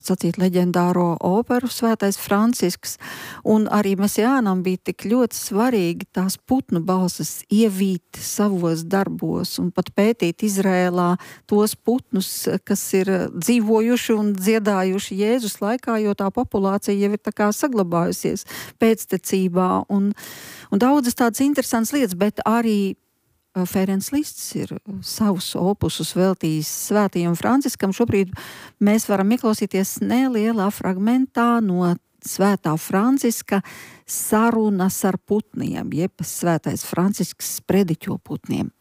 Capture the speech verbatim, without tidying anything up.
sacīt leģendāro operu Svētais Francisks, un arī Mesijānam bija tik ļoti svarīgi tās putnu balsis ievīt savos darbos un pat pētīt Izrēlā tos putnus, kas ir dzīvojuši un dziedājuši Jēzus laikā, jo tā populācija jau ir tā kā saglabājusies pēctecībā un, un daudzas tādas interesantas lietas, bet arī Ferenc Lists ir savus opusus veltījis Svētajam Franciskam. Šobrīd mēs varam ieklausīties nelielā fragmentā no Svētā Franciska sarunas ar putniem, jeb Svētais Francisks sprediķo putniem.